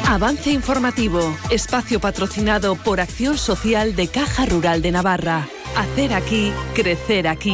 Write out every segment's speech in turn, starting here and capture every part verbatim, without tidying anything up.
Avance informativo, espacio patrocinado por Acción Social de Caja Rural de Navarra. Hacer aquí, crecer aquí.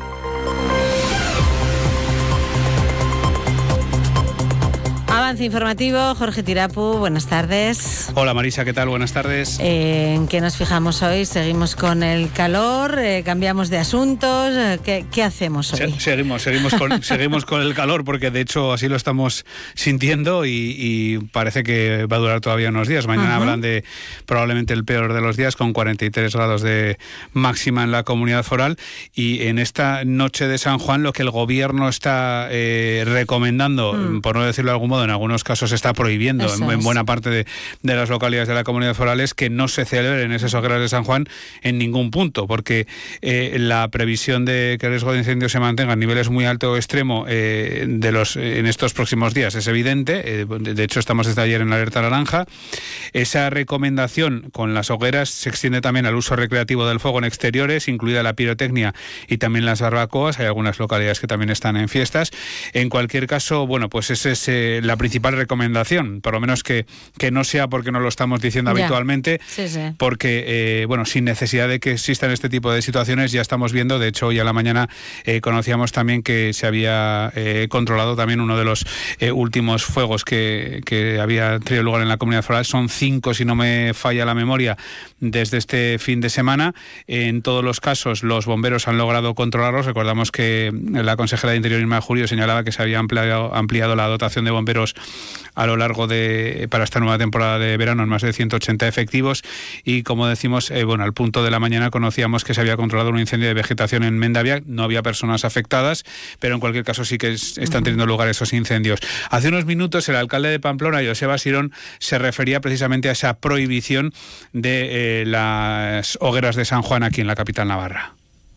Avance informativo, Jorge Tirapu, buenas tardes. Hola Marisa, ¿qué tal? Buenas tardes. Eh, ¿En qué nos fijamos hoy? ¿Seguimos con el calor? Eh, ¿Cambiamos de asuntos? ¿Qué, qué hacemos hoy? Se, seguimos, seguimos con, seguimos con el calor, porque de hecho así lo estamos sintiendo y, y parece que va a durar todavía unos días. Mañana uh-huh. hablan de probablemente el peor de los días, con cuarenta y tres grados de máxima en la comunidad foral, y en esta noche de San Juan lo que el gobierno está eh, recomendando, mm. por no decirlo de algún modo, en algunos casos está prohibiendo en, en buena parte de, de las localidades de la comunidad foral, es que no se celebren esas hogueras de San Juan en ningún punto, porque eh, la previsión de que el riesgo de incendio se mantenga a niveles muy alto o extremo eh, de los en estos próximos días es evidente. Eh, de hecho, estamos desde ayer en la alerta naranja. Esa recomendación con las hogueras se extiende también al uso recreativo del fuego en exteriores, incluida la pirotecnia y también las barbacoas. Hay algunas localidades que también están en fiestas. En cualquier caso, bueno, pues esa es eh, la principal recomendación, por lo menos que, que no sea porque no lo estamos diciendo ya. habitualmente, sí, sí. porque, eh, bueno, sin necesidad de que existan este tipo de situaciones, ya estamos viendo, de hecho, hoy a la mañana eh, conocíamos también que se había eh, controlado también uno de los eh, últimos fuegos que, que había tenido lugar en la comunidad foral. Son cinco, si no me falla la memoria, desde este fin de semana. En todos los casos, los bomberos han logrado controlarlos. Recordamos que la consejera de Interior, Irma Julio, señalaba que se había ampliado, ampliado la dotación de bomberos a lo largo de, para esta nueva temporada de verano, en más de ciento ochenta efectivos, y como decimos, eh, bueno, al punto de la mañana conocíamos que se había controlado un incendio de vegetación en Mendavia. No había personas afectadas, pero en cualquier caso sí que es, están teniendo lugar esos incendios. Hace unos minutos el alcalde de Pamplona, Joseba Sirón, se refería precisamente a esa prohibición de eh, las hogueras de San Juan aquí en la capital navarra.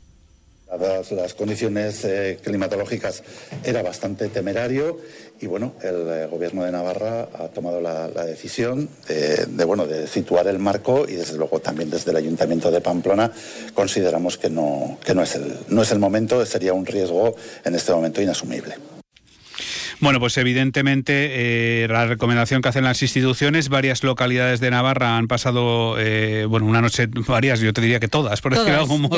Dadas las condiciones eh, climatológicas, era bastante temerario, y bueno, el eh, gobierno de Navarra ha tomado la, la decisión de, de, bueno, de situar el marco, y desde luego también desde el Ayuntamiento de Pamplona consideramos que no, que no es el, no es el momento, sería un riesgo en este momento inasumible. Bueno, pues evidentemente eh, la recomendación que hacen las instituciones, varias localidades de Navarra han pasado, eh, bueno, una noche, varias, yo te diría que todas, por decirlo de algún modo.